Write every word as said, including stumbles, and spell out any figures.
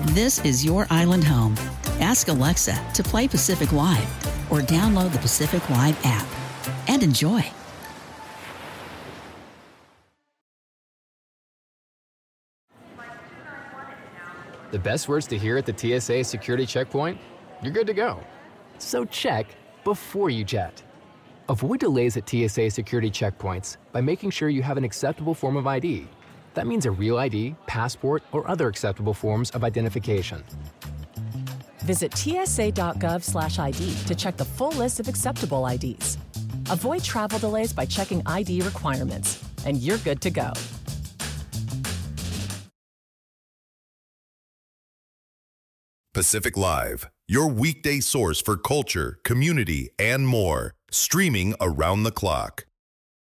This is your island home. Ask Alexa to play Pacific Wide or download the Pacific Wide app and enjoy. The best words to hear at the T S A security checkpoint? You're good to go. So check before you jet. Avoid delays at T S A security checkpoints by making sure you have an acceptable form of I D. That means a real I D, passport, or other acceptable forms of identification. Visit T S A dot gov slash I D to check the full list of acceptable I Ds. Avoid travel delays by checking I D requirements, and you're good to go. Pacific Live, your weekday source for culture, community, and more, streaming around the clock.